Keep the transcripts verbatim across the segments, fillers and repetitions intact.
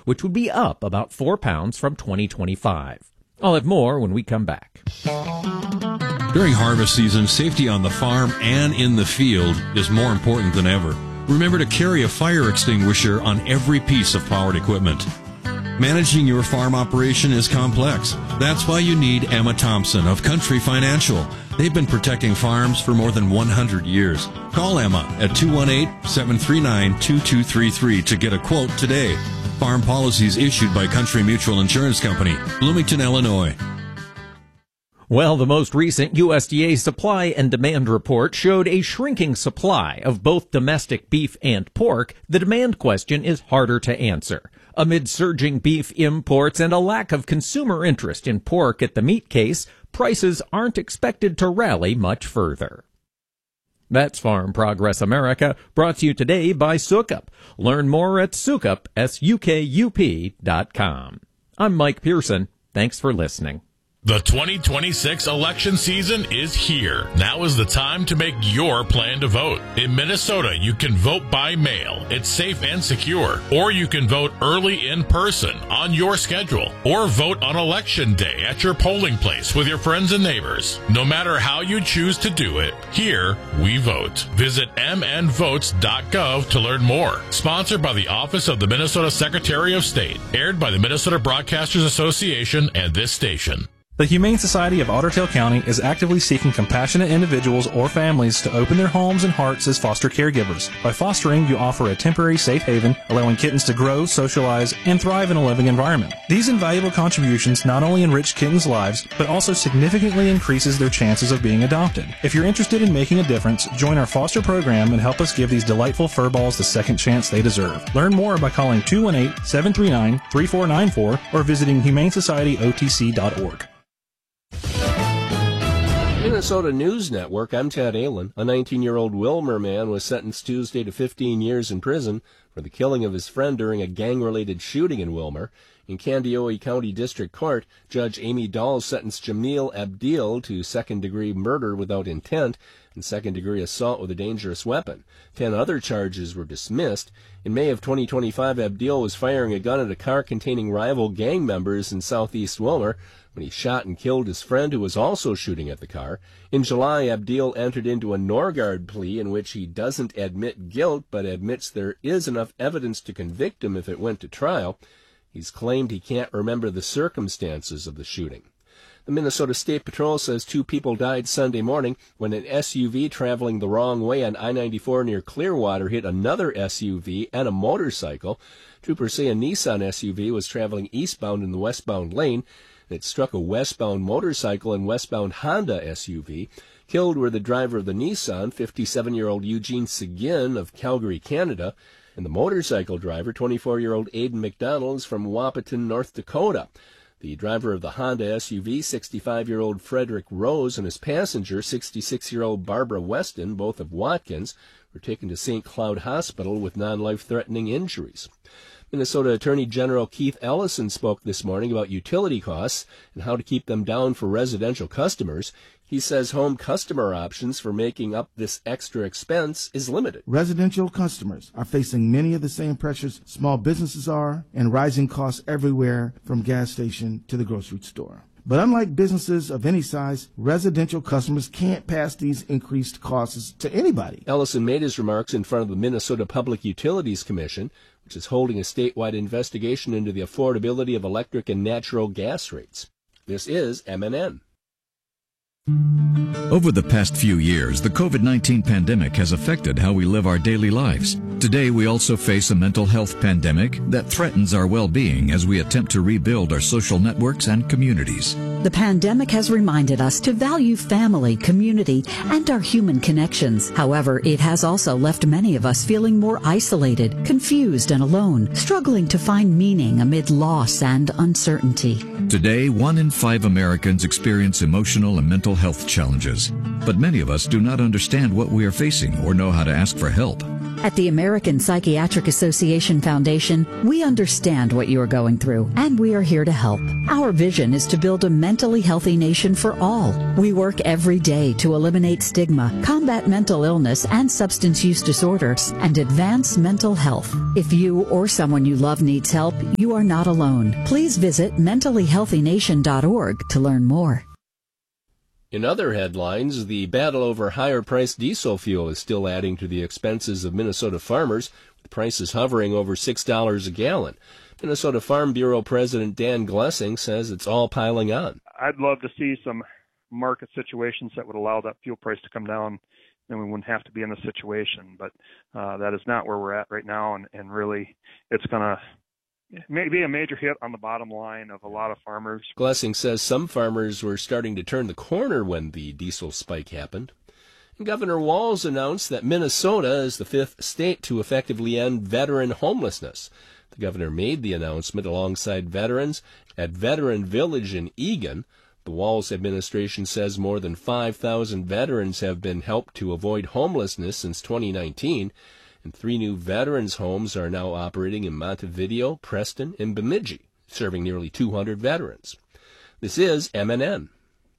which would be up about four pounds from twenty twenty-five. I'll have more when we come back. During harvest season, safety on the farm and in the field is more important than ever. Remember to carry a fire extinguisher on every piece of powered equipment. Managing your farm operation is complex. That's why you need Emma Thompson of Country Financial. They've been protecting farms for more than one hundred years. Call Emma at two one eight, seven three nine, two two three three to get a quote today. Farm policies issued by Country Mutual Insurance Company, Bloomington, Illinois. Well, the most recent U S D A supply and demand report showed a shrinking supply of both domestic beef and pork. The demand question is harder to answer. Amid surging beef imports and a lack of consumer interest in pork at the meat case, prices aren't expected to rally much further. That's Farm Progress America, brought to you today by Sukup. Learn more at Sukup, S U K U P dot com. I'm Mike Pearson. Thanks for listening. The twenty twenty-six election season is here. Now is the time to make your plan to vote. In Minnesota, you can vote by mail. It's safe and secure. Or you can vote early in person on your schedule. Or vote on election day at your polling place with your friends and neighbors. No matter how you choose to do it, here we vote. Visit m n votes dot gov to learn more. Sponsored by the Office of the Minnesota Secretary of State. Aired by the Minnesota Broadcasters Association and this station. The Humane Society of Otter Tail County is actively seeking compassionate individuals or families to open their homes and hearts as foster caregivers. By fostering, you offer a temporary safe haven, allowing kittens to grow, socialize, and thrive in a living environment. These invaluable contributions not only enrich kittens' lives, but also significantly increases their chances of being adopted. If you're interested in making a difference, join our foster program and help us give these delightful furballs the second chance they deserve. Learn more by calling two one eight, seven three nine, three four nine four or visiting humane society o t c dot org. Minnesota News Network, I'm Ted Allen. A nineteen-year-old Willmar man was sentenced Tuesday to fifteen years in prison for the killing of his friend during a gang-related shooting in Willmar. In Candioi County District Court, Judge Amy Dahl sentenced Jamil Abdil to second-degree murder without intent and second-degree assault with a dangerous weapon. Ten other charges were dismissed. In May of twenty twenty-five, Abdil was firing a gun at a car containing rival gang members in southeast Willmar when he shot and killed his friend who was also shooting at the car. In July, Abdil entered into a Norgard plea in which he doesn't admit guilt but admits there is enough evidence to convict him if it went to trial. He's claimed he can't remember the circumstances of the shooting. The Minnesota State Patrol says two people died Sunday morning when an S U V traveling the wrong way on I ninety-four near Clearwater hit another S U V and a motorcycle. Troopers say a Nissan S U V was traveling eastbound in the westbound lane. It struck a westbound motorcycle and westbound Honda S U V. Killed were the driver of the Nissan, fifty-seven-year-old Eugene Seguin of Calgary, Canada, and the motorcycle driver, twenty-four-year-old Aidan McDonald, is from Wahpeton, North Dakota. The driver of the Honda S U V, sixty-five-year-old Frederick Rose, and his passenger, sixty-six-year-old Barbara Weston, both of Watkins, were taken to Saint Cloud Hospital with non-life-threatening injuries. Minnesota Attorney General Keith Ellison spoke this morning about utility costs and how to keep them down for residential customers. He says home customer options for making up this extra expense is limited. Residential customers are facing many of the same pressures small businesses are, and rising costs everywhere from gas station to the grocery store. But unlike businesses of any size, residential customers can't pass these increased costs to anybody. Ellison made his remarks in front of the Minnesota Public Utilities Commission, which is holding a statewide investigation into the affordability of electric and natural gas rates. This is M N N. Over the past few years, the COVID nineteen pandemic has affected how we live our daily lives. Today, we also face a mental health pandemic that threatens our well-being as we attempt to rebuild our social networks and communities. The pandemic has reminded us to value family, community, and our human connections. However, it has also left many of us feeling more isolated, confused, and alone, struggling to find meaning amid loss and uncertainty. Today, one in five Americans experience emotional and mental health challenges, but many of us do not understand what we are facing or know how to ask for help. At the American Psychiatric Association Foundation, we understand what you are going through, and we are here to help. Our vision is to build a mentally healthy nation for all. We work every day to eliminate stigma, combat mental illness and substance use disorders, and advance mental health. If you or someone you love needs help, you are not alone. Please visit mentally healthy nation dot org to learn more. In other headlines, the battle over higher-priced diesel fuel is still adding to the expenses of Minnesota farmers, with prices hovering over six dollars a gallon. Minnesota Farm Bureau President Dan Glessing says it's all piling on. I'd love to see some market situations that would allow that fuel price to come down, and we wouldn't have to be in this situation. But uh, that is not where we're at right now, and, and really it's going to maybe a major hit on the bottom line of a lot of farmers. Glessing says some farmers were starting to turn the corner when the diesel spike happened. And Governor Walz announced that Minnesota is the fifth state to effectively end veteran homelessness. The governor made the announcement alongside veterans at Veteran Village in Eagan. The Walz administration says more than five thousand veterans have been helped to avoid homelessness since twenty nineteen. And three new veterans' homes are now operating in Montevideo, Preston, and Bemidji, serving nearly two hundred veterans. This is M N N.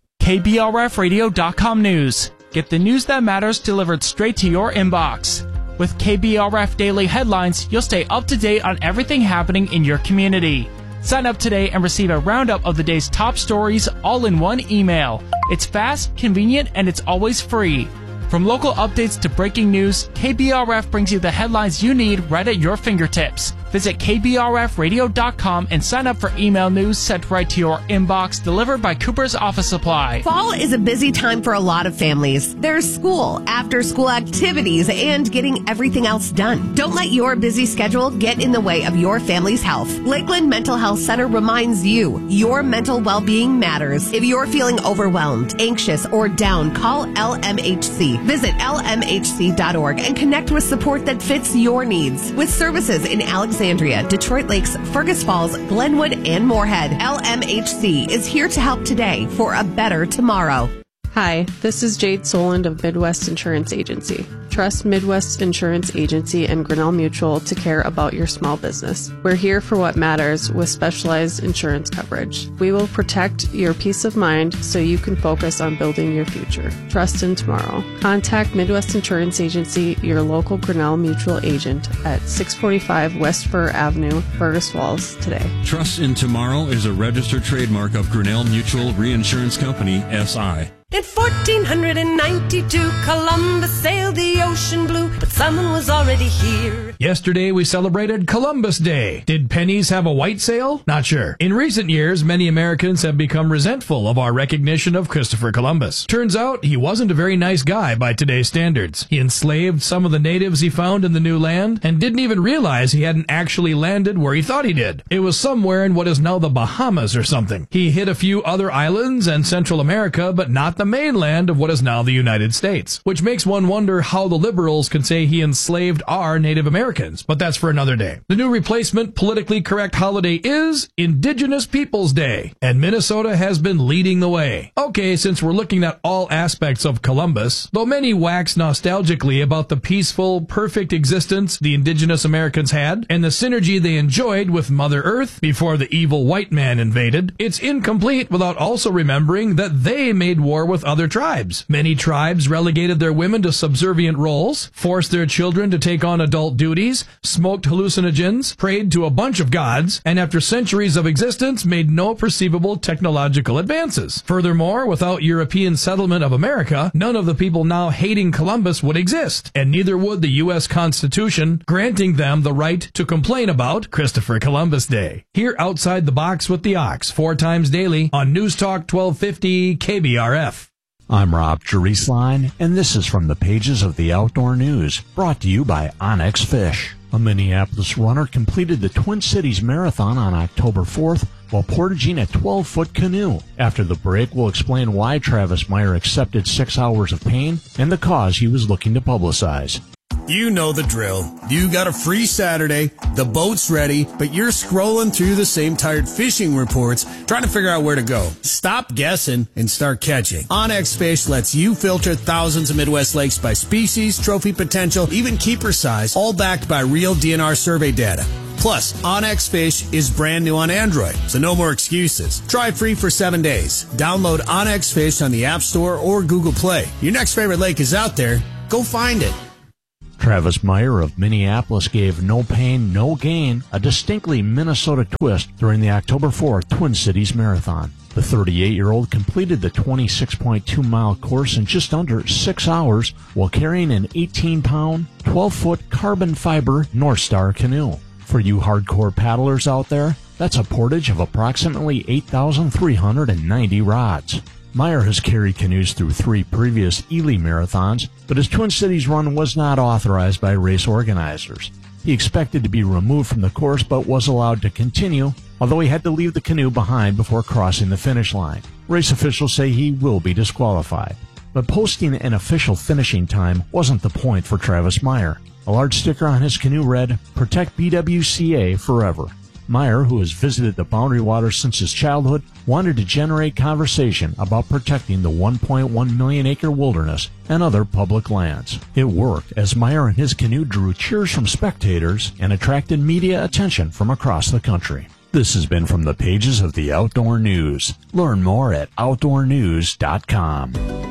K B R F radio dot com News. Get the news that matters delivered straight to your inbox. With K B R F Daily Headlines, you'll stay up to date on everything happening in your community. Sign up today and receive a roundup of the day's top stories all in one email. It's fast, convenient, and it's always free. From local updates to breaking news, K B R F brings you the headlines you need right at your fingertips. Visit K B R F radio dot com and sign up for email news sent right to your inbox, delivered by Cooper's Office Supply. Fall is a busy time for a lot of families. There's school, after-school activities, and getting everything else done. Don't let your busy schedule get in the way of your family's health. Lakeland Mental Health Center reminds you your mental well-being matters. If you're feeling overwhelmed, anxious, or down, call L M H C. Visit L M H C dot org and connect with support that fits your needs. With services in Alexandria, Detroit Lakes, Fergus Falls, Glenwood, and Moorhead, L M H C is here to help today for a better tomorrow. Hi, this is Jade Soland of Midwest Insurance Agency. Trust Midwest Insurance Agency and Grinnell Mutual to care about your small business. We're here for what matters with specialized insurance coverage. We will protect your peace of mind so you can focus on building your future. Trust in tomorrow. Contact Midwest Insurance Agency, your local Grinnell Mutual agent, at six forty-five West Fir Avenue, Fergus Falls, today. Trust in Tomorrow is a registered trademark of Grinnell Mutual Reinsurance Company, S I In fourteen ninety-two, Columbus sailed the ocean blue, but someone was already here. Yesterday, we celebrated Columbus Day. Did pennies have a white sail? Not sure. In recent years, many Americans have become resentful of our recognition of Christopher Columbus. Turns out, he wasn't a very nice guy by today's standards. He enslaved some of the natives he found in the new land, and didn't even realize he hadn't actually landed where he thought he did. It was somewhere in what is now the Bahamas or something. He hit a few other islands and Central America, but not the mainland of what is now the United States, which makes one wonder how the liberals can say he enslaved our Native Americans, but that's for another day. The new replacement politically correct holiday is Indigenous Peoples Day, and Minnesota has been leading the way. Okay, since we're looking at all aspects of Columbus, though many wax nostalgically about the peaceful, perfect existence the Indigenous Americans had, and the synergy they enjoyed with Mother Earth before the evil white man invaded, it's incomplete without also remembering that they made war with other tribes. Many tribes relegated their women to subservient roles, forced their children to take on adult duties, smoked hallucinogens, prayed to a bunch of gods, and after centuries of existence made no perceivable technological advances. Furthermore, without European settlement of America, none of the people now hating Columbus would exist, and neither would the U S Constitution, granting them the right to complain about Christopher Columbus Day. Here outside the box with the ox, four times daily on News Talk twelve fifty K B R F. I'm Rob Jerisline, and this is from the pages of the Outdoor News, brought to you by Onyx Fish. A Minneapolis runner completed the Twin Cities Marathon on October fourth while portaging a twelve-foot canoe. After the break, we'll explain why Travis Meyer accepted six hours of pain and the cause he was looking to publicize. You know the drill. You got a free Saturday, the boat's ready, but you're scrolling through the same tired fishing reports trying to figure out where to go. Stop guessing and start catching. OnX Fish lets you filter thousands of Midwest lakes by species, trophy potential, even keeper size, all backed by real D N R survey data. Plus, OnX Fish is brand new on Android, so no more excuses. Try free for seven days. Download OnX Fish on the App Store or Google Play. Your next favorite lake is out there. Go find it. Travis Meyer of Minneapolis gave No Pain, No Gain a distinctly Minnesota twist during the October fourth Twin Cities Marathon. The thirty-eight-year-old completed the twenty-six point two mile course in just under six hours while carrying an eighteen pound, twelve foot carbon fiber Northstar canoe. For you hardcore paddlers out there, that's a portage of approximately eight thousand three hundred ninety rods. Meyer has carried canoes through three previous Ely marathons, but his Twin Cities run was not authorized by race organizers. He expected to be removed from the course but was allowed to continue, although he had to leave the canoe behind before crossing the finish line. Race officials say he will be disqualified. But posting an official finishing time wasn't the point for Travis Meyer. A large sticker on his canoe read, "Protect B W C A Forever." Meyer, who has visited the Boundary Waters since his childhood, wanted to generate conversation about protecting the one point one million acre wilderness and other public lands. It worked, as Meyer and his canoe drew cheers from spectators and attracted media attention from across the country. This has been from the pages of the Outdoor News. Learn more at outdoor news dot com.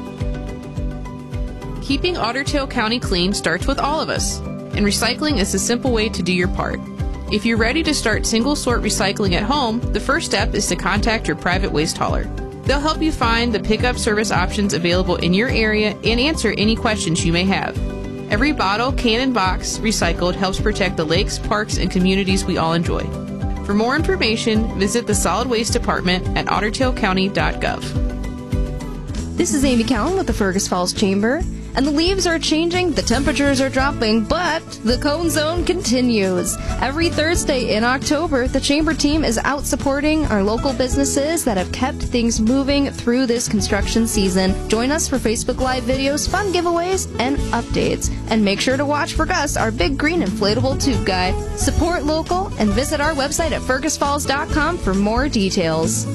Keeping Otter Tail County clean starts with all of us, and recycling is a simple way to do your part. If you're ready to start single-sort recycling at home, the first step is to contact your private waste hauler. They'll help you find the pickup service options available in your area and answer any questions you may have. Every bottle, can, and box recycled helps protect the lakes, parks, and communities we all enjoy. For more information, visit the Solid Waste Department at otter tail county dot gov. This is Amy Cowan with the Fergus Falls Chamber. And the leaves are changing, the temperatures are dropping, but the Cone Zone continues. Every Thursday in October, the Chamber team is out supporting our local businesses that have kept things moving through this construction season. Join us for Facebook Live videos, fun giveaways, and updates. And make sure to watch for Gus, our big green inflatable tube guy. Support local and visit our website at fergus falls dot com for more details.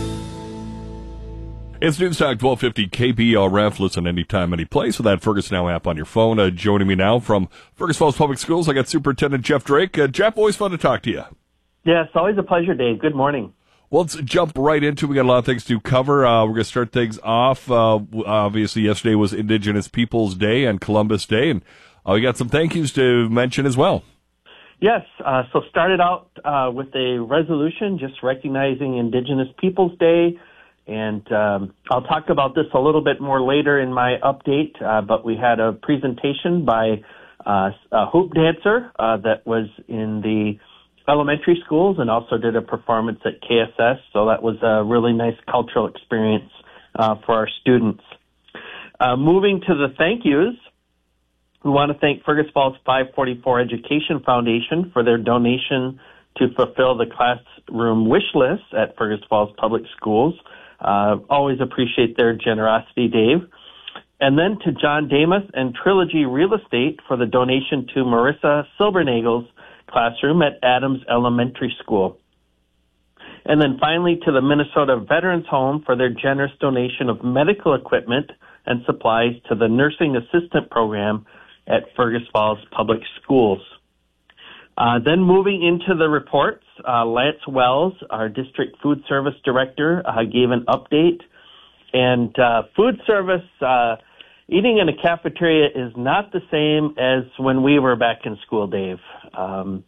It's Newstalk twelve fifty K B R F. Listen anytime, any place with that Fergus Now app on your phone. Uh, joining me now from Fergus Falls Public Schools, I got Superintendent Jeff Drake. Uh, Jeff, always fun to talk to you. Yeah, it's always a pleasure, Dave. Good morning. Well, let's jump right into it. We got a lot of things to cover. Uh, we're going to start things off. Uh, obviously, yesterday was Indigenous Peoples Day and Columbus Day, and uh, we got some thank yous to mention as well. Yes, uh, so started out uh, with a resolution just recognizing Indigenous Peoples Day. And um, I'll talk about this a little bit more later in my update, uh, but we had a presentation by uh, a hoop dancer uh, that was in the elementary schools and also did a performance at K S S, so that was a really nice cultural experience uh, for our students. Uh, moving to the thank yous, we want to thank Fergus Falls five forty-four Education Foundation for their donation to fulfill the classroom wish list at Fergus Falls Public Schools. Uh, always appreciate their generosity, Dave. And then to John Damus and Trilogy Real Estate for the donation to Marissa Silbernagel's classroom at Adams Elementary School. And then finally to the Minnesota Veterans Home for their generous donation of medical equipment and supplies to the Nursing Assistant Program at Fergus Falls Public Schools. Uh, then moving into the reports, uh, Lance Wells, our district food service director, uh, gave an update. And uh, food service, uh, eating in a cafeteria is not the same as when we were back in school, Dave. Um,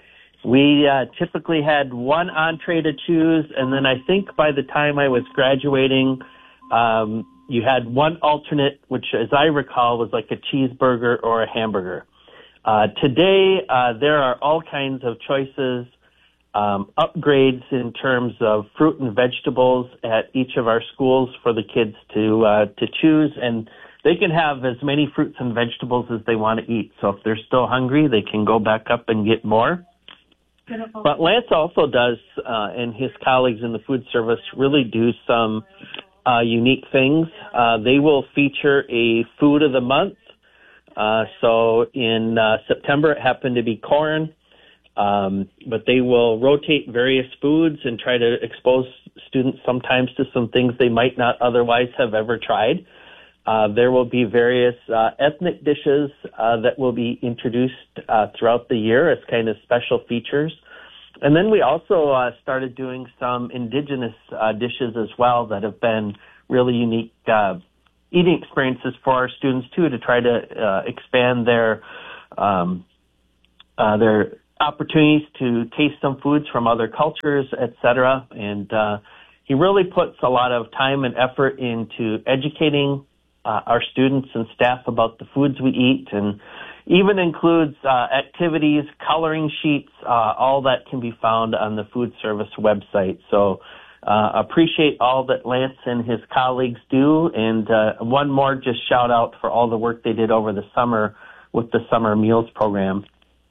we uh, typically had one entree to choose, and then I think by the time I was graduating, um, you had one alternate, which, as I recall, was like a cheeseburger or a hamburger. Uh, today, uh, there are all kinds of choices, um, upgrades in terms of fruit and vegetables at each of our schools for the kids to, uh, to choose. And they can have as many fruits and vegetables as they want to eat. So if they're still hungry, they can go back up and get more. Beautiful. But Lance also does, uh, and his colleagues in the food service really do some, uh, unique things. Uh, they will feature a food of the month. Uh, so in uh, September, it happened to be corn, um, but they will rotate various foods and try to expose students sometimes to some things they might not otherwise have ever tried. Uh, there will be various uh, ethnic dishes uh, that will be introduced uh, throughout the year as kind of special features. And then we also uh, started doing some indigenous uh, dishes as well that have been really unique uh, eating experiences for our students too, to try to uh, expand their um, uh, their opportunities to taste some foods from other cultures, et cetera. And uh, he really puts a lot of time and effort into educating uh, our students and staff about the foods we eat, and even includes uh, activities, coloring sheets, uh, all that can be found on the food service website. So uh, appreciate all that Lance and his colleagues do. And uh, one more just shout out for all the work they did over the summer with the Summer Meals Program.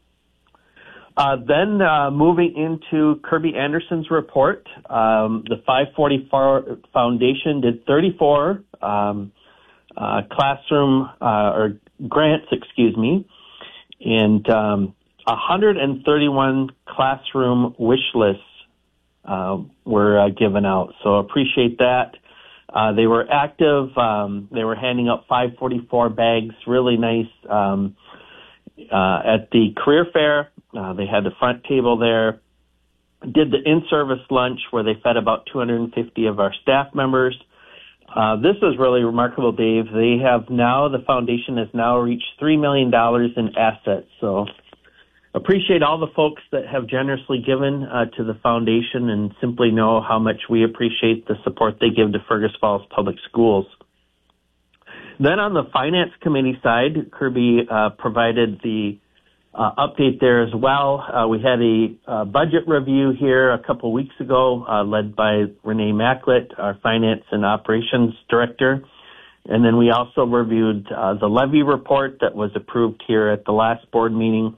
Uh, then uh, moving into Kirby Anderson's report, um, the five forty-four Foundation did thirty-four um, uh, classroom uh, or grants, excuse me, and um, one hundred thirty-one classroom wish lists uh, were uh, given out. So appreciate that. Uh, they were active. Um, they were handing out five forty-four bags, really nice, um, uh, at the career fair. Uh, they had the front table there. Did the in-service lunch where they fed about two hundred fifty of our staff members. Uh, this is really remarkable, Dave. They have now, the foundation has now reached three million dollars in assets. So appreciate all the folks that have generously given uh, to the foundation, and simply know how much we appreciate the support they give to Fergus Falls Public Schools. Then on the finance committee side, Kirby uh, provided the Uh, update there as well. Uh, we had a uh, budget review here a couple weeks ago, uh, led by Renee Macklett, our Finance and Operations Director. And then we also reviewed uh, the levy report that was approved here at the last board meeting.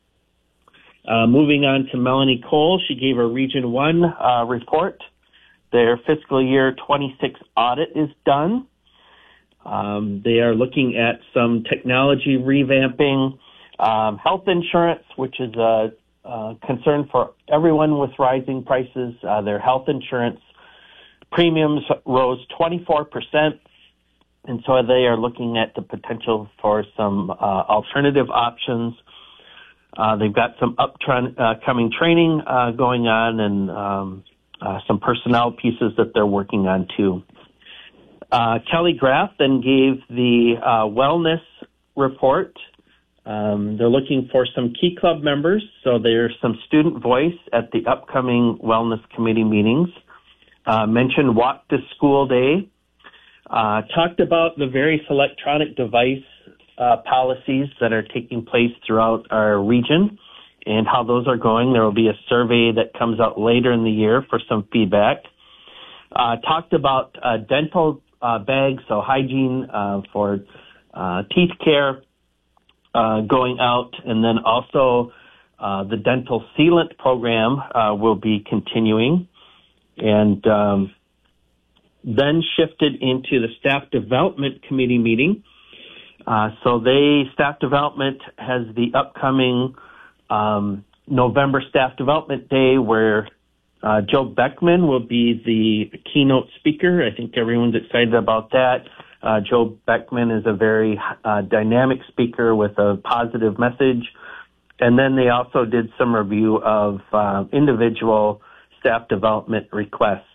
Uh, moving on to Melanie Cole, she gave a Region one uh, report. Their fiscal year twenty-six audit is done. Um, they are looking at some technology revamping, Um, health insurance, which is a, a concern for everyone with rising prices. Uh, their health insurance premiums rose twenty-four percent, and so they are looking at the potential for some uh, alternative options. Uh, they've got some upcoming uh, training uh, going on, and um, uh, some personnel pieces that they're working on too. Uh, Kelly Graff then gave the uh, wellness report. Um, they're looking for some key club members, so there's some student voice at the upcoming wellness committee meetings. Uh, mentioned Walk to School Day. Uh, talked about the various electronic device uh, policies that are taking place throughout our region and how those are going. There will be a survey that comes out later in the year for some feedback. Uh, talked about uh, dental uh, bags, so hygiene uh, for uh, teeth care. Uh, going out, and then also uh, the dental sealant program uh, will be continuing, and um, then shifted into the staff development committee meeting. Uh, so they staff development has the upcoming um, November staff development day, where uh, Joe Beckman will be the keynote speaker. I think everyone's excited about that. Uh, Joe Beckman is a very uh, dynamic speaker with a positive message. And then they also did some review of uh, individual staff development requests.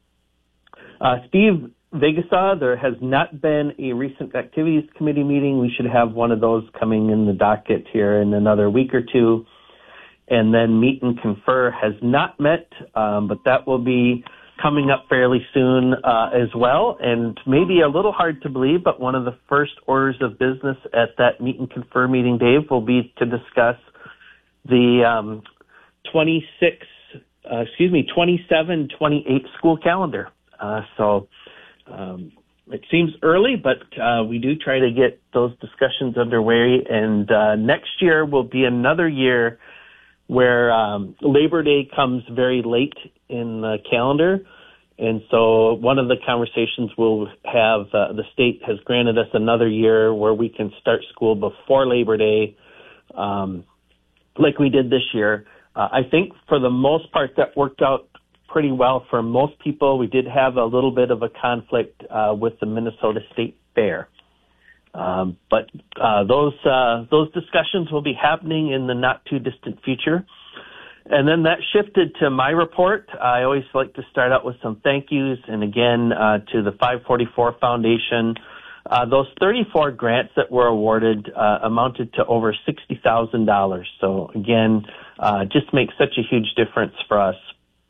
Uh, Steve Vigasa, there has not been a recent activities committee meeting. We should have one of those coming in the docket here in another week or two. And then Meet and Confer has not met, um, but that will be coming up fairly soon uh, as well, and maybe a little hard to believe, but one of the first orders of business at that Meet and Confer meeting, Dave, will be to discuss the um, twenty-six, uh, excuse me, twenty-seven twenty-eight school calendar. Uh, so um, it seems early, but uh, we do try to get those discussions underway, and uh, next year will be another year where um, Labor Day comes very late in the calendar, And so one of the conversations we'll have, uh, the state has granted us another year where we can start school before Labor Day, um, like we did this year. Uh, I think for the most part that worked out pretty well for most people. We did have a little bit of a conflict uh, with the Minnesota State Fair. Um, but uh, those uh, those discussions will be happening in the not too distant future. And then that shifted to my report. I always like to start out with some thank yous, and again uh, to the five forty-four Foundation. Uh, those thirty-four grants that were awarded uh, amounted to over sixty thousand dollars. So again, uh, just makes such a huge difference for us.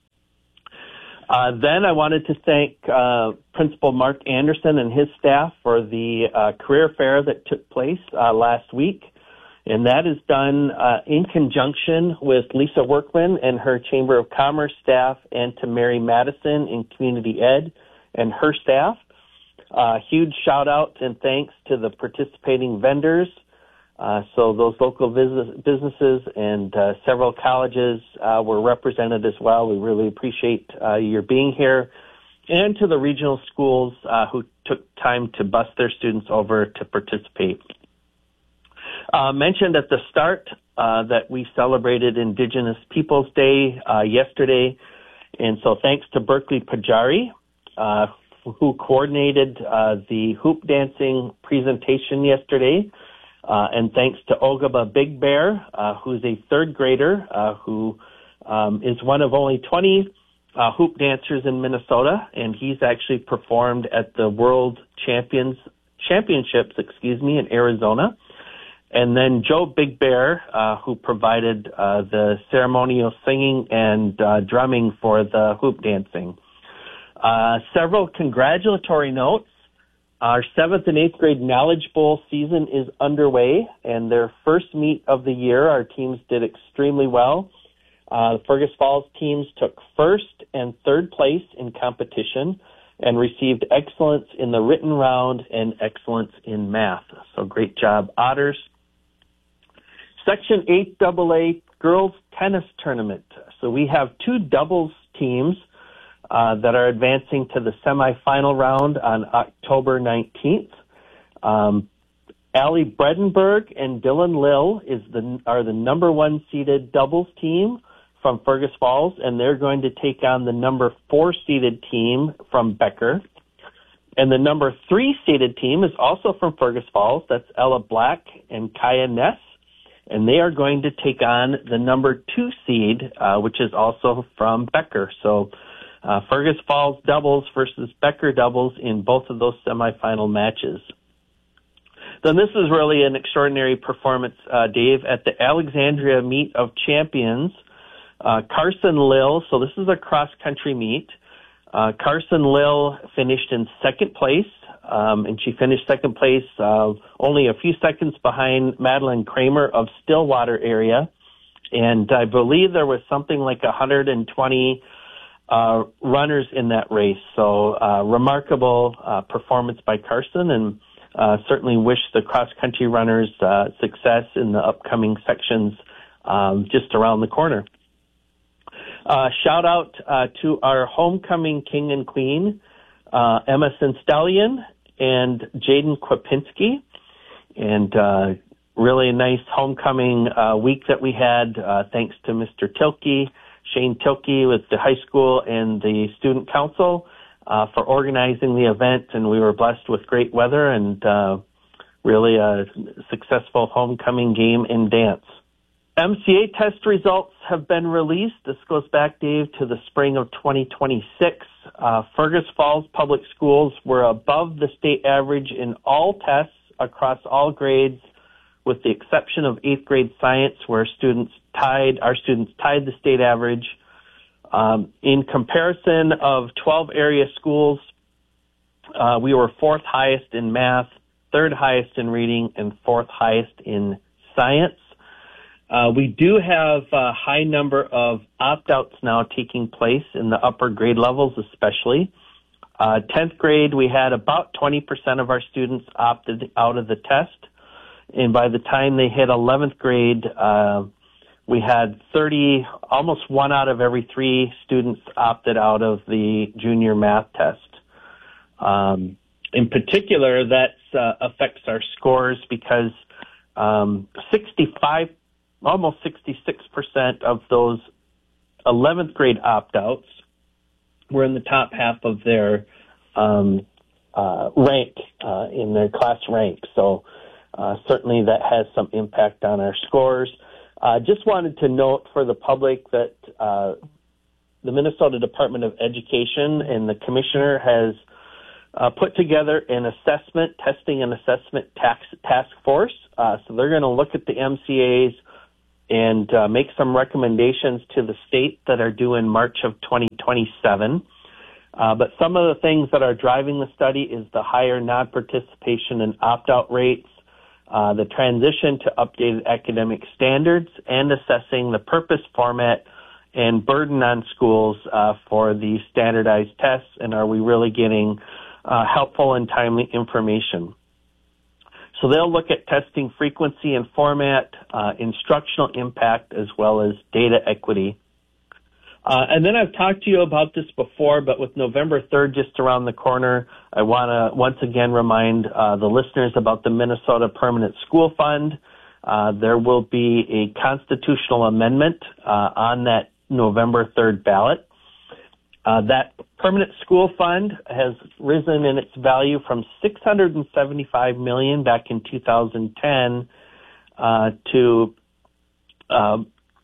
Uh, then I wanted to thank uh, Principal Mark Anderson and his staff for the uh, career fair that took place uh, last week. And that is done uh, in conjunction with Lisa Workman and her Chamber of Commerce staff, and to Mary Madison in Community Ed and her staff. Uh, huge shout out and thanks to the participating vendors. Uh, so those local business, businesses and uh, several colleges uh, were represented as well. We really appreciate uh, your being here. And to the regional schools uh, who took time to bus their students over to participate. Uh, mentioned at the start uh, that we celebrated Indigenous Peoples Day uh, yesterday. And so thanks to Berkeley Pajari, uh, who coordinated uh, the hoop dancing presentation yesterday. Uh, and thanks to Ogaba Big Bear, uh, who's a third grader, uh, who um, is one of only twenty uh, hoop dancers in Minnesota. And he's actually performed at the World Champions Championships, excuse me, in Arizona. And then Joe Big Bear, uh, who provided uh, the ceremonial singing and uh, drumming for the hoop dancing. Uh, several congratulatory notes. Our seventh and eighth grade Knowledge Bowl season is underway, and their first meet of the year, our teams did extremely well. Uh, the Fergus Falls teams took first and third place in competition and received excellence in the written round and excellence in math. So great job, Otters. Section eight double A Girls Tennis Tournament. So we have two doubles teams uh, that are advancing to the semifinal round on October nineteenth. Um, Allie Bredenberg and Dylan Lill is the are the number one seeded doubles team from Fergus Falls, and they're going to take on the number four seeded team from Becker. And the number three seeded team is also from Fergus Falls. That's Ella Black and Kaya Ness. And they are going to take on the number two seed, uh, which is also from Becker. So uh, Fergus Falls doubles versus Becker doubles in both of those semifinal matches. Then this is really an extraordinary performance, uh, Dave, at the Alexandria Meet of Champions. Uh, Carson Lill, so this is a cross-country meet. Uh, Carson Lill finished in second place. Um, and she finished second place, uh, only a few seconds behind Madeline Kramer of Stillwater area. And I believe there was something like one hundred twenty uh, runners in that race. So uh, remarkable uh, performance by Carson, and uh, certainly wish the cross-country runners uh, success in the upcoming sections um, just around the corner. Uh, shout out uh, to our homecoming king and queen, uh, Emma Senstellion and Jaden Kwapinski, and uh, really a nice homecoming uh, week that we had, uh, thanks to Mister Tilke, Shane Tilke with the high school and the student council uh, for organizing the event, and we were blessed with great weather and uh, really a successful homecoming game and dance. M C A test results have been released. This goes back, Dave, to the spring of twenty twenty-six. Uh, Fergus Falls Public Schools were above the state average in all tests across all grades, with the exception of eighth grade science, where students tied, our students tied the state average. Um, in comparison of twelve area schools, uh, we were fourth highest in math, third highest in reading, and fourth highest in science. Uh, we do have a high number of opt-outs now taking place in the upper grade levels especially. Uh, tenth grade, we had about twenty percent of our students opted out of the test. And by the time they hit eleventh grade, uh, we had thirty, almost one out of every three students opted out of the junior math test. Um, in particular, that uh, affects our scores because um, sixty-five, almost sixty-six percent of those eleventh grade opt-outs were in the top half of their um, uh, rank, uh, in their class rank. So uh, certainly that has some impact on our scores. Uh, just wanted to note for the public that uh, the Minnesota Department of Education and the commissioner has uh, put together an assessment, testing and assessment tax, task force. Uh, so they're going to look at the M C As and uh, make some recommendations to the state that are due in March of twenty twenty-seven. Uh, but some of the things that are driving the study is the higher non-participation and opt-out rates, uh, the transition to updated academic standards, and assessing the purpose, format, and burden on schools uh, for the standardized tests, and are we really getting uh, helpful and timely information. So they'll look at testing frequency and format, uh, instructional impact, as well as data equity. Uh, and then I've talked to you about this before, but with November third just around the corner, I want to once again remind uh, the listeners about the Minnesota Permanent School Fund. Uh, there will be a constitutional amendment uh, on that November third ballot. Uh, that permanent school fund has risen in its value from six hundred seventy-five million dollars back in two thousand ten uh, to, uh,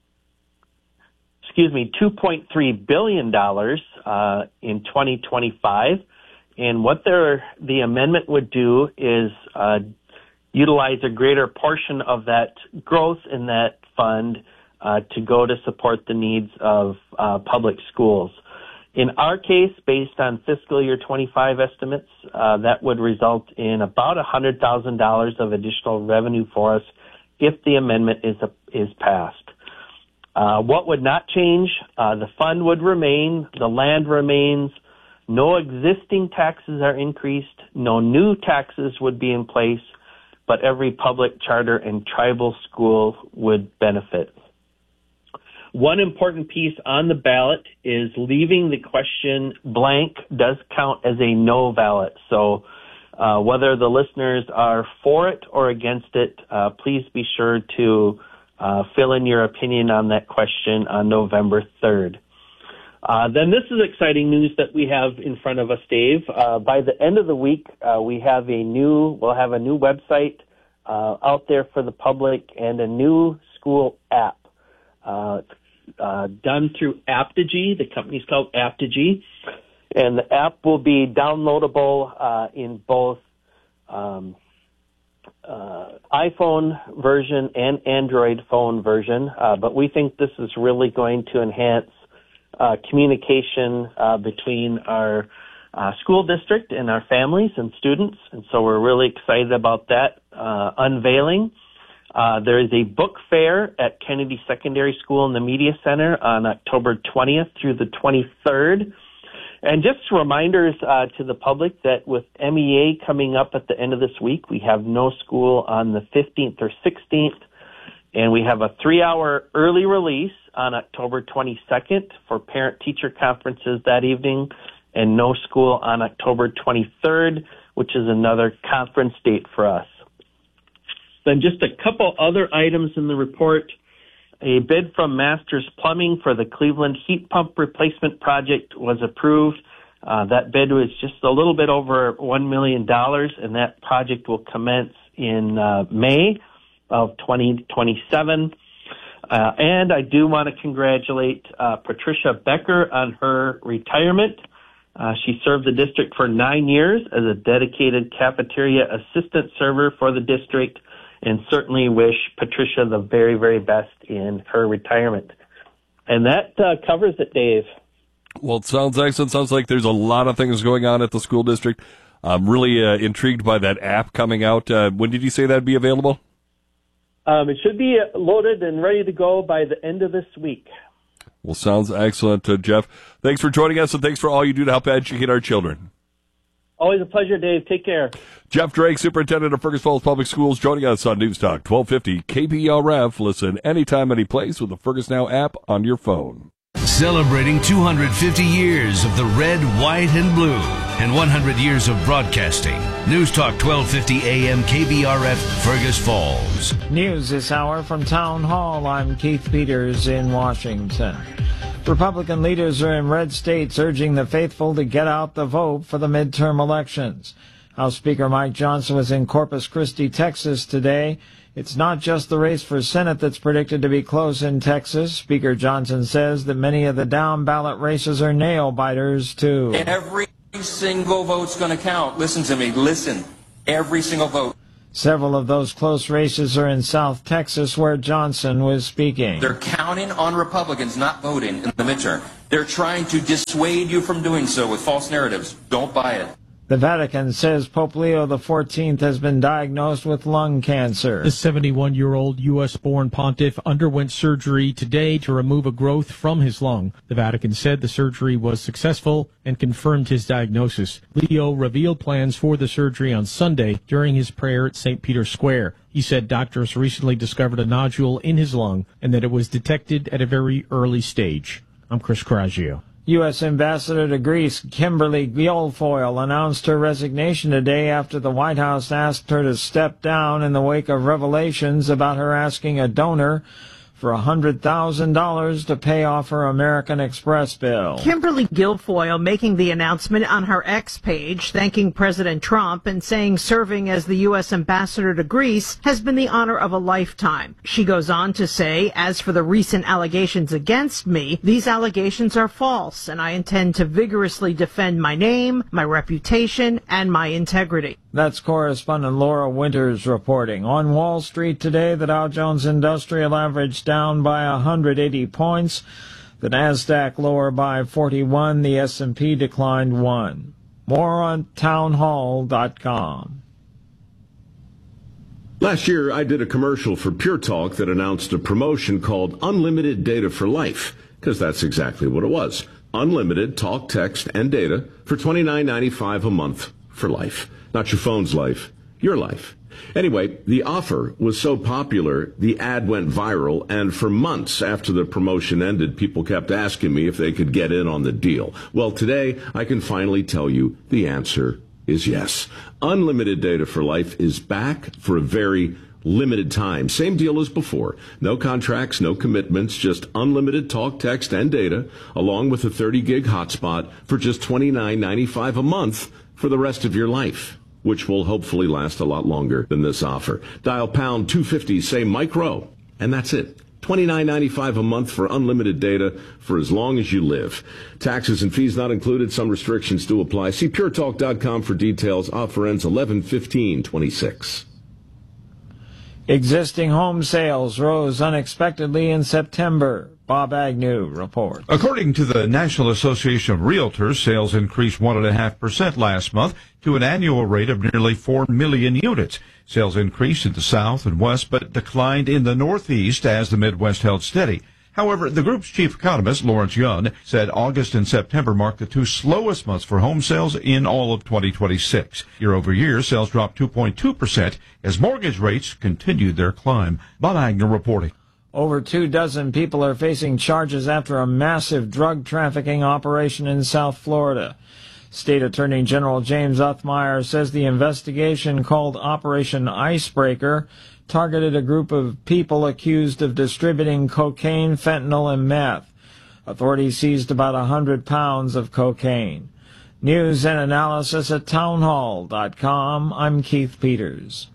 excuse me, two point three billion dollars uh, in twenty twenty-five. And what the amendment would do is uh, utilize a greater portion of that growth in that fund uh, to go to support the needs of uh, public schools. In our case, based on fiscal year twenty-five estimates, uh, that would result in about one hundred thousand dollars of additional revenue for us if the amendment is a, is passed. Uh, what would not change? Uh, the fund would remain, the land remains, no existing taxes are increased, no new taxes would be in place, but every public charter and tribal school would benefit. One important piece on the ballot is leaving the question blank does count as a no ballot. So uh, whether the listeners are for it or against it, uh, please be sure to uh, fill in your opinion on that question on November third. Uh, then this is exciting news that we have in front of us, Dave. Uh, by the end of the week, uh, we have a new, we'll have a new website uh, out there for the public and a new school app. Uh, Uh, done through Aptigee. The company's called Aptigee. And the app will be downloadable uh, in both um, uh, iPhone version and Android phone version. Uh, but we think this is really going to enhance uh, communication uh, between our uh, school district and our families and students. And so we're really excited about that uh, unveiling. Uh, there is a book fair at Kennedy Secondary School in the Media Center on October twentieth through the twenty-third. And just reminders uh, to the public that with M E A coming up at the end of this week, we have no school on the fifteenth or sixteenth. And we have a three-hour early release on October twenty-second for parent-teacher conferences that evening, and no school on October twenty-third, which is another conference date for us. Then just a couple other items in the report. A bid from Masters Plumbing for the Cleveland heat pump replacement project was approved. Uh, that bid was just a little bit over one million dollars, and that project will commence in uh, May of twenty twenty-seven. Uh, and I do want to congratulate uh, Patricia Becker on her retirement. Uh, she served the district for nine years as a dedicated cafeteria assistant server for the district, and certainly wish Patricia the very, very best in her retirement. And that uh, covers it, Dave. Well, it sounds excellent. Sounds like there's a lot of things going on at the school district. I'm really uh, intrigued by that app coming out. Uh, when did you say that'd be available? Um, it should be loaded and ready to go by the end of this week. Well, sounds excellent, uh, Jeff. Thanks for joining us, and thanks for all you do to help educate our children. Always a pleasure, Dave. Take care. Jeff Drake, Superintendent of Fergus Falls Public Schools, joining us on News Talk twelve fifty K B R F. Listen anytime, any place with the Fergus Now app on your phone. Celebrating two hundred fifty years of the red, white, and blue and one hundred years of broadcasting. News Talk twelve fifty A M K B R F, Fergus Falls. News this hour from Town Hall. I'm Keith Peters in Washington. Republican leaders are in red states urging the faithful to get out the vote for the midterm elections. House Speaker Mike Johnson was in Corpus Christi, Texas today. It's not just the race for Senate that's predicted to be close in Texas. Speaker Johnson says that many of the down-ballot races are nail-biters, too. Every single vote's going to count. Listen to me. Listen. Every single vote. Several of those close races are in South Texas, where Johnson was speaking. They're counting on Republicans not voting in the midterm. They're trying to dissuade you from doing so with false narratives. Don't buy it. The Vatican says Pope Leo the fourteenth has been diagnosed with lung cancer. The seventy-one-year-old U S-born pontiff underwent surgery today to remove a growth from his lung. The Vatican said the surgery was successful and confirmed his diagnosis. Leo revealed plans for the surgery on Sunday during his prayer at Saint Peter's Square. He said doctors recently discovered a nodule in his lung and that it was detected at a very early stage. I'm Chris Coraggio. U S Ambassador to Greece Kimberly Guilfoyle announced her resignation today after the White House asked her to step down in the wake of revelations about her asking a donor for one hundred thousand dollars to pay off her American Express bill. Kimberly Guilfoyle making the announcement on her X page, thanking President Trump and saying serving as the U S ambassador to Greece has been the honor of a lifetime. She goes on to say, as for the recent allegations against me, these allegations are false, and I intend to vigorously defend my name, my reputation, and my integrity. That's correspondent Laura Winters reporting. On Wall Street today, the Dow Jones Industrial Average down by one hundred eighty points. The Nasdaq lower by forty-one. The S and P declined one. More on townhall dot com. Last year, I did a commercial for Pure Talk that announced a promotion called Unlimited Data for Life, because that's exactly what it was. Unlimited talk, text, and data for twenty-nine ninety-five a month for life. Not your phone's life, your life. Anyway, the offer was so popular, the ad went viral, and for months after the promotion ended, people kept asking me if they could get in on the deal. Well, today, I can finally tell you the answer is yes. Unlimited Data for Life is back for a very limited time. Same deal as before. No contracts, no commitments, just unlimited talk, text, and data, along with a thirty gig hotspot for just twenty-nine ninety-five a month for the rest of your life, which will hopefully last a lot longer than this offer. Dial pound two fifty, say micro, and that's it. twenty-nine ninety-five a month for unlimited data for as long as you live. Taxes and fees not included. Some restrictions do apply. See pure talk dot com for details. Offer ends eleven fifteen twenty-six. Existing home sales rose unexpectedly in September. Bob Agnew reports. According to the National Association of Realtors, sales increased one point five percent last month to an annual rate of nearly four million units. Sales increased in the South and West, but declined in the Northeast as the Midwest held steady. However, the group's chief economist, Lawrence Yun, said August and September marked the two slowest months for home sales in all of twenty twenty-six. Year over year, sales dropped two point two percent as mortgage rates continued their climb. Bob Agnew reporting. Over two dozen people are facing charges after a massive drug trafficking operation in South Florida. State Attorney General James Uthmire says the investigation, called Operation Icebreaker, targeted a group of people accused of distributing cocaine, fentanyl, and meth. Authorities seized about one hundred pounds of cocaine. News and analysis at townhall dot com. I'm Keith Peters.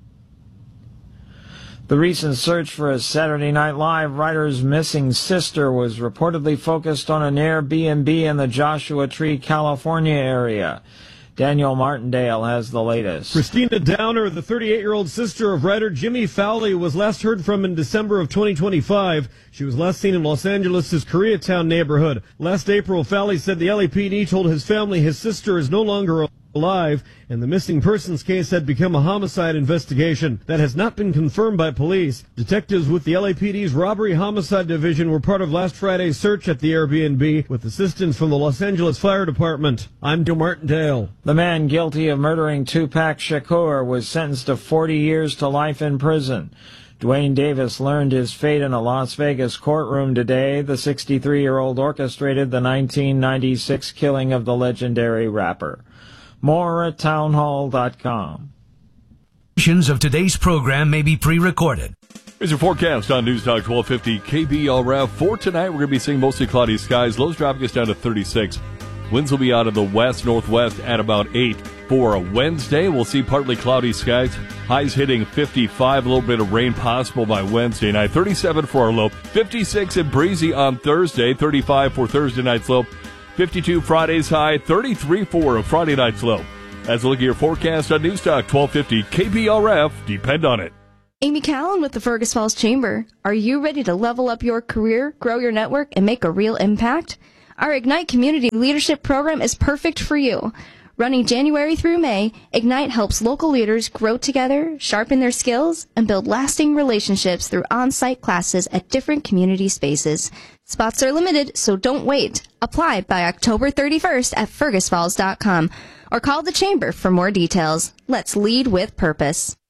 The recent search for a Saturday Night Live writer's missing sister was reportedly focused on an Airbnb in the Joshua Tree, California area. Daniel Martindale has the latest. Christina Downer, the thirty-eight-year-old sister of writer Jimmy Fowley, was last heard from in December of twenty twenty-five. She was last seen in Los Angeles' Koreatown neighborhood. Last April, Fowley said the L A P D told his family his sister is no longer alive, and the missing persons case had become a homicide investigation. That has not been confirmed by police. Detectives with the L A P D's Robbery Homicide Division were part of last Friday's search at the Airbnb with assistance from the Los Angeles Fire Department. I'm Joe Martindale. The man guilty of murdering Tupac Shakur was sentenced to forty years to life in prison. Dwayne Davis learned his fate in a Las Vegas courtroom today. The sixty-three-year-old orchestrated the nineteen ninety-six killing of the legendary rapper. More at townhall dot com. Of today's program may be pre-recorded. Here's your forecast on News Talk twelve fifty K B R F. For tonight, we're going to be seeing mostly cloudy skies. Lows dropping us down to thirty-six. Winds will be out of the west-northwest at about eight. For Wednesday, we'll see partly cloudy skies. Highs hitting fifty-five. A little bit of rain possible by Wednesday night. thirty-seven for our low. fifty-six and breezy on Thursday. thirty-five for Thursday night's low. fifty-two Friday's high. thirty-three for a Friday night's low. As a look at your forecast on News Talk twelve fifty K B R F. Depend on it. Amy Callan with the Fergus Falls Chamber. Are you ready to level up your career, grow your network, and make a real impact? Our Ignite Community Leadership Program is perfect for you. Running January through May, Ignite helps local leaders grow together, sharpen their skills, and build lasting relationships through on-site classes at different community spaces. Spots are limited, so don't wait. Apply by October thirty-first at fergus falls dot com or call the Chamber for more details. Let's lead with purpose.